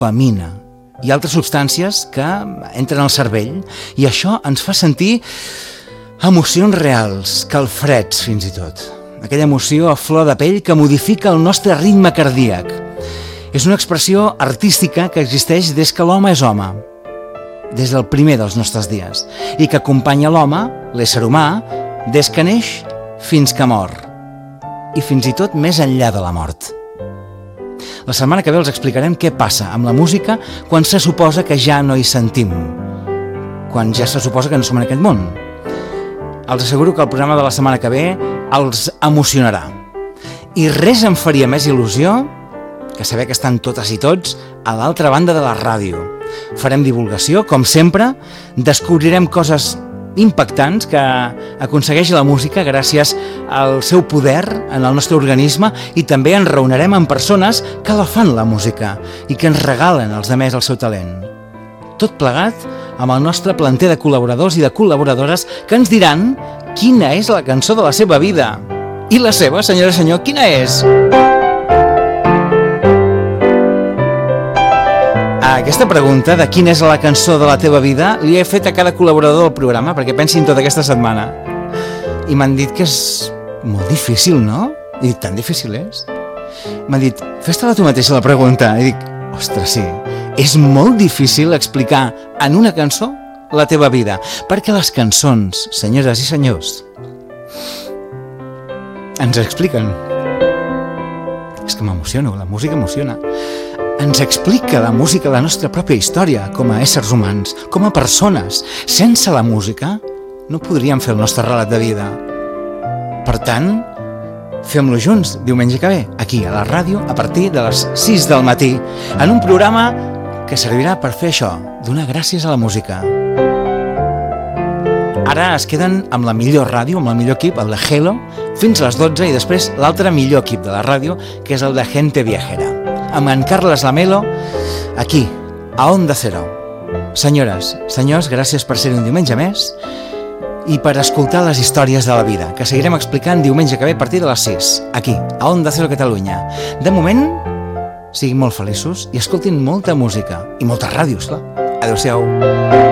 dopamina i altres substàncies que entren al cervell, i això ens fa sentir emocions reals, calfreds fins i tot. Aquella emoció a flor de pell que modifica el nostre ritme cardíac. És una expressió artística que existeix des que l'home és home, des del primer dels nostres dies, i que acompanya l'home, l'ésser humà, des que neix fins que mor, i fins i tot més enllà de la mort. La setmana que ve els explicarem què passa amb la música quan se suposa que ja no hi sentim, quan ja se suposa que no som en aquest món. Els asseguro que el programa de la setmana que ve els emocionarà. I res em faria més il·lusió que saber que estan totes i tots a l'altra banda de la ràdio. Farem divulgació, com sempre, descobrirem coses impactants que aconsegueix la música gràcies al seu poder en el nostre organisme, i també ens reunirem amb persones que la fan la música i que ens regalen als demés el seu talent. Tot plegat amb el nostre planter de col·laboradors i de col·laboradores que ens diran quina és la cançó de la seva vida. I la seva, senyora i senyor, quina és? Aquesta pregunta de quina és la cançó de la teva vida li he fet a cada col·laborador del programa perquè pensin tota aquesta setmana. I m'han dit que és molt difícil, no? I dic, tan difícil és? M'han dit, fes-te-la tu mateixa la pregunta. I dic, ostres, sí, és molt difícil explicar en una cançó la teva vida, perquè les cançons, senyores i senyors, ens expliquen. És que m'emociono, la música emociona. Ens explica la música la nostra pròpia història com a éssers humans, com a persones. Sense la música no podríem fer el nostre relat de vida. Per tant, fem-lo junts diumenge que ve, aquí a la ràdio, a partir de les 6 del matí, en un programa que servirà per fer això, donar gràcies a la música. Ara es queden amb la millor ràdio, amb el millor equip, el de Hello, fins a les 12, i després l'altre millor equip de la ràdio, que és el de Gente Viajera, amb en Carles Lamelo, aquí, a Onda Cero. Senyores, senyors, gràcies per ser un diumenge més i per escoltar les històries de la vida, que seguirem explicant diumenge que ve a partir de les 6, aquí, a Onda Cero Catalunya. De moment, siguin molt feliços i escoltin molta música, i molta ràdio, esclar. Adéu-siau.